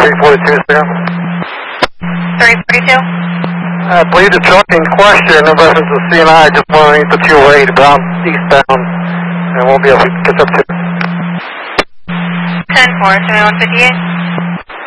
342, sir. 342? I believe the truck in question in reference to CNI just went to 208 bound eastbound and won't be able to catch up to it. 10-4, 7158.